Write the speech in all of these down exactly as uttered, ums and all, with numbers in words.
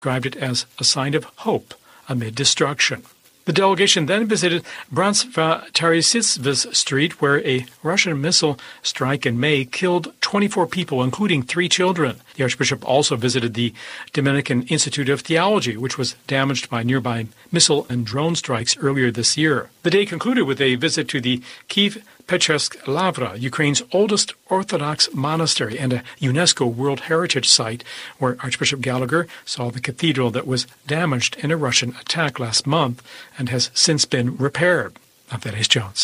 described it as a sign of hope amid destruction. The delegation then visited Bransva-Tarasivas Street, where a Russian missile strike in May killed twenty-four people, including three children. The Archbishop also visited the Dominican Institute of Theology, which was damaged by nearby missile and drone strikes earlier this year. The day concluded with a visit to the Kiev Pechersk Lavra, Ukraine's oldest Orthodox monastery and a UNESCO World Heritage Site, where Archbishop Gallagher saw the cathedral that was damaged in a Russian attack last month and has since been repaired. I'm Thaddeus Jones.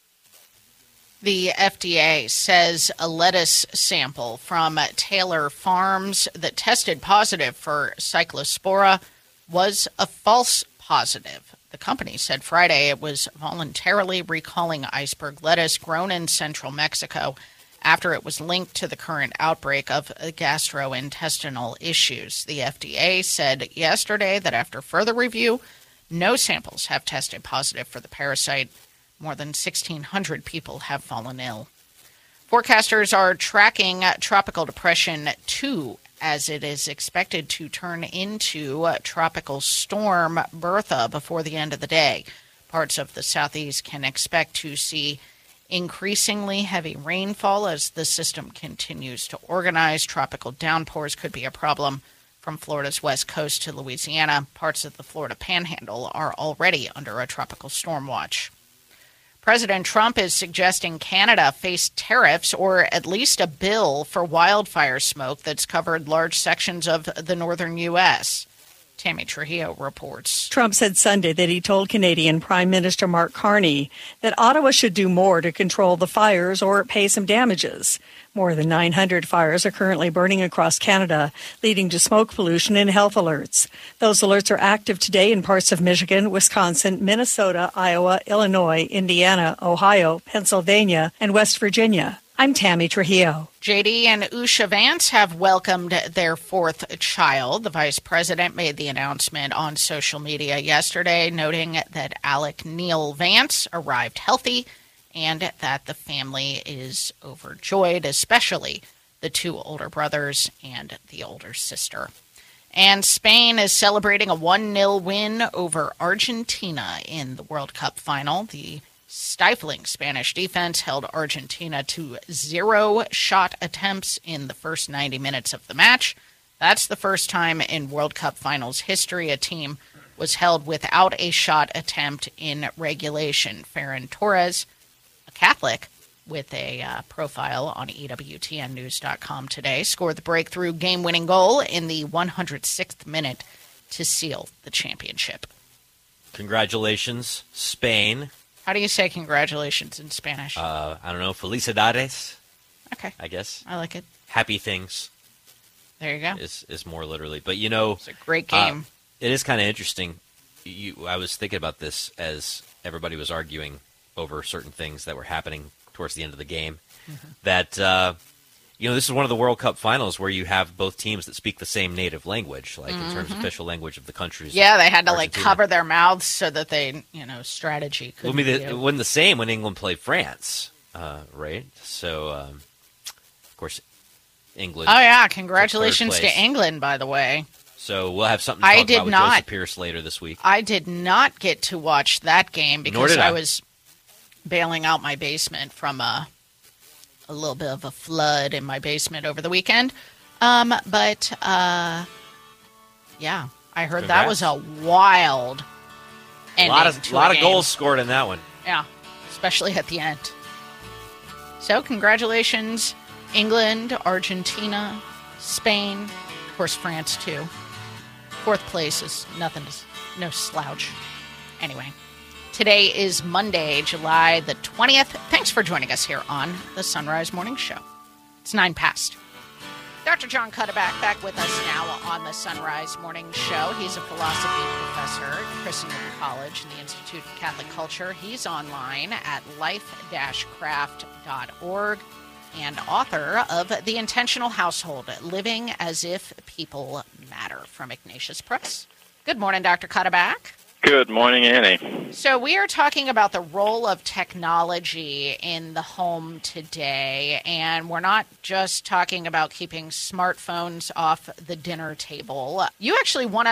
The F D A says a lettuce sample from Taylor Farms that tested positive for Cyclospora was a false positive. The company said Friday it was voluntarily recalling iceberg lettuce grown in central Mexico after it was linked to the current outbreak of gastrointestinal issues. The F D A said yesterday that after further review, no samples have tested positive for the parasite. More than sixteen hundred people have fallen ill. Forecasters are tracking Tropical Depression two as it is expected to turn into Tropical Storm Bertha before the end of the day. Parts of the southeast can expect to see increasingly heavy rainfall as the system continues to organize. Tropical downpours could be a problem from Florida's west coast to Louisiana. Parts of the Florida Panhandle are already under a tropical storm watch. President Trump is suggesting Canada face tariffs or at least a bill for wildfire smoke that's covered large sections of the northern U S Tammy Trujillo reports. Trump said Sunday that he told Canadian Prime Minister Mark Carney that Ottawa should do more to control the fires or pay some damages. More than nine hundred fires are currently burning across Canada, leading to smoke pollution and health alerts. Those alerts are active today in parts of Michigan, Wisconsin, Minnesota, Iowa, Illinois, Indiana, Ohio, Pennsylvania, and West Virginia. I'm Tammy Trujillo. J D and Usha Vance have welcomed their fourth child. The vice president made the announcement on social media yesterday, noting that Alec Neil Vance arrived healthy and that the family is overjoyed, especially the two older brothers and the older sister. And Spain is celebrating a one nil win over Argentina in the World Cup final. The stifling Spanish defense held Argentina to zero shot attempts in the first ninety minutes of the match. That's the first time in World Cup finals history a team was held without a shot attempt in regulation. Ferran Torres, a Catholic with a uh, profile on E W T N news dot com today, scored the breakthrough game-winning goal in the one hundred sixth minute to seal the championship. Congratulations, Spain. How do you say congratulations in Spanish? Uh, I don't know. Felicidades. Okay. I guess. I like it. Happy things. There you go. Is is more literally. But, you know. It's a great game. Uh, it is kind of interesting. You, I was thinking about this as everybody was arguing over certain things that were happening towards the end of the game. Mm-hmm. That, uh, you know, this is one of the World Cup finals where you have both teams that speak the same native language, like mm-hmm. in terms of official language of the countries. Yeah, they had to, Argentina. like, cover their mouths so that they, you know, strategy could well, I mean, the, it wasn't the same when England played France, uh, right? So, um, of course, England. Oh, yeah. Congratulations to England, by the way. So we'll have something to talk I did about with not, Joseph Pierce later this week. I did not get to watch that game because I. I was bailing out my basement from a, a little bit of a flood in my basement over the weekend. Um, but, uh, yeah, I heard Congrats. that was a wild ending A lot of, to lot a of game. goals scored in that one. Yeah, especially at the end. So, congratulations, England, Argentina, Spain, of course, France, too. Fourth place is nothing, no slouch. Anyway, today is Monday, July the twentieth. Thanks for joining us here on the Sunrise Morning Show. It's nine past. Doctor John Cuddeback back with us now on the Sunrise Morning Show. He's a philosophy professor at Christendom College and the Institute of Catholic Culture. He's online at life dash craft dot org and author of The Intentional Household, Living as If People Matter from Ignatius Press. Good morning, Doctor Cuddeback. Good morning, Annie. So we are talking about the role of technology in the home today, and we're not just talking about keeping smartphones off the dinner table. You actually want to